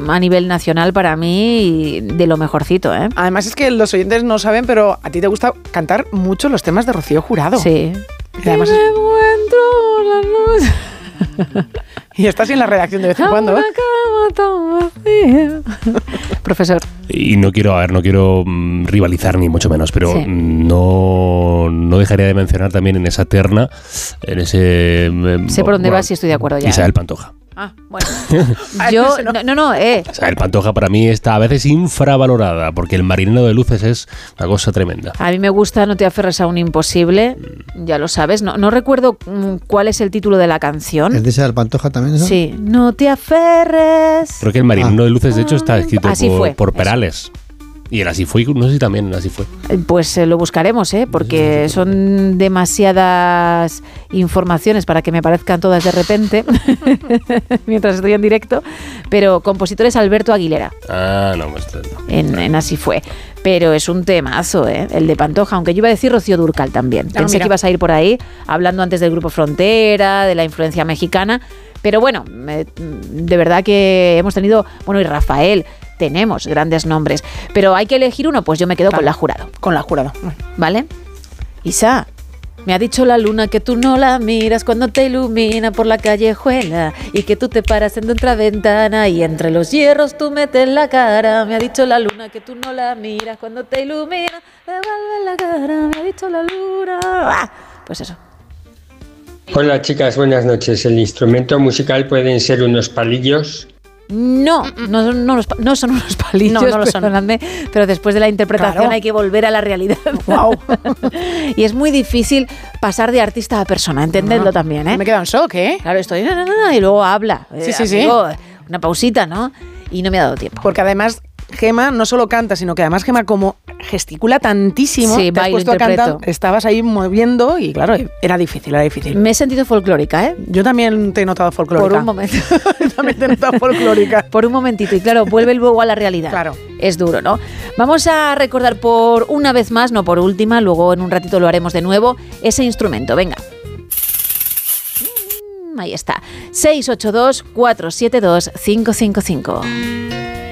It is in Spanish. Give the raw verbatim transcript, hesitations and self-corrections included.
a nivel nacional para mí de lo mejorcito, ¿eh? Además es que los oyentes no saben, pero a ti te gusta cantar mucho los temas de Rocío Jurado. Sí. Y además es... Y estás en la redacción de vez en cuando, ¿eh? Profesor. Y no quiero, a ver, no quiero mm, rivalizar ni mucho menos, pero Sí. no, no dejaría de mencionar también en esa terna, en ese... eh, Sé por dónde bueno, vas y estoy de acuerdo ya. Isabel ¿eh? Pantoja. Ah, bueno. Yo, no, no, no, eh. Isabel Pantoja para mí está a veces infravalorada, porque el marinero de luces es una cosa tremenda. A mí me gusta No te aferres a un imposible, ya lo sabes. No, no recuerdo mm, cuál es el título de la canción. ¿Es de Isabel Pantoja también eso? Sí, no te aferres. Creo que el marinero de luces, de hecho, está escrito Así por, fue, por eso. Perales. Y el Así fue, no sé si también Así fue. Pues eh, lo buscaremos, ¿eh? Porque son demasiadas informaciones para que me aparezcan todas de repente mientras estoy en directo. Pero compositor es Alberto Aguilera. Ah, no, pues no. En, en Así fue. Pero es un temazo, ¿eh? El de Pantoja, aunque yo iba a decir Rocío Dúrcal también. Ah, Pensé mira. que ibas a ir por ahí, hablando antes del Grupo Frontera, de la influencia mexicana. Pero bueno, me- de verdad que hemos tenido... Bueno, y Rafael, tenemos grandes nombres. Pero hay que elegir uno, pues yo me quedo Claro. con La Jurado. Con La Jurado. ¿Vale? Isa, me ha dicho la luna que tú no la miras cuando te ilumina por la callejuela y que tú te paras en otra ventana y entre los hierros tú metes la cara. Me ha dicho la luna que tú no la miras cuando te ilumina, devuelve la cara. Me ha dicho la luna. ¡Ah! Pues eso. Hola chicas, buenas noches. El instrumento musical pueden ser unos palillos. No, no, son- no, los pa- no son unos palillos, No, no lo son. perdonadme, pero después de la interpretación Claro. hay que volver a la realidad. Guau. Y es muy difícil pasar de artista a persona, entendedlo también, ¿eh? Me he quedado en shock, ¿eh? Claro, estoy no, no, no, no, y luego habla. Sí, Eh, sí, sí. amigo, una pausita, ¿no? Y no me ha dado tiempo. Porque además Gema no solo canta, sino que además Gema como gesticula tantísimo, Sí, te has bailo, puesto a cantar, interpreto. estabas ahí moviendo y claro, era difícil, era difícil. Me he sentido folclórica, ¿eh? Yo también te he notado folclórica. Por un momento. Yo también te he notado folclórica. Por un momentito. Y claro, vuelve luego a la realidad. Claro. Es duro, ¿no? Vamos a recordar por una vez más, no por última, luego en un ratito lo haremos de nuevo, ese instrumento. Venga. Mm, Ahí está. seis ocho dos, cuatro siete dos, cinco cinco cinco.